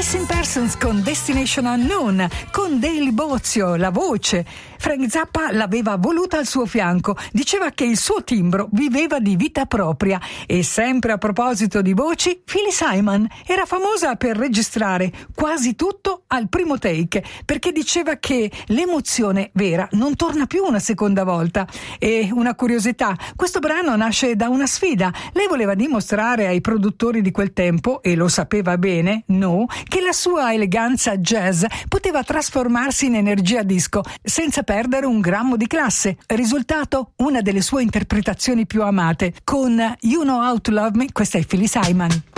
Missing Persons con Destination Unknown, con Daily Bozio, la voce. Frank Zappa l'aveva voluta al suo fianco, diceva che il suo timbro viveva di vita propria. E sempre a proposito di voci, Phyllis Hyman era famosa per registrare quasi tutto al primo take, perché diceva che l'emozione vera non torna più una seconda volta. E una curiosità, questo brano nasce da una sfida. Lei voleva dimostrare ai produttori di quel tempo, e lo sapeva bene, no, che la sua eleganza jazz poteva trasformarsi in energia disco senza perdere un grammo di classe. Risultato, una delle sue interpretazioni più amate. Con You Know How to Love Me, questa è Phyllis Hyman.